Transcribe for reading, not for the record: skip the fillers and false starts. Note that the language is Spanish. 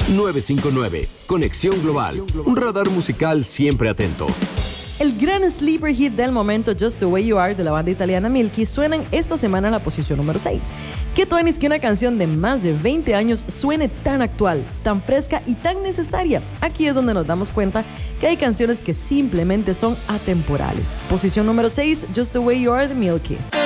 959, Conexión Global, un radar musical siempre atento. El gran sleeper hit del momento, Just the Way You Are, de la banda italiana Milky, suena esta semana en la posición número 6. ¿Qué tuanis que una canción de más de 20 años suene tan actual, tan fresca y tan necesaria? Aquí es donde nos damos cuenta que hay canciones que simplemente son atemporales. Posición número 6, Just the Way You Are, de Milky.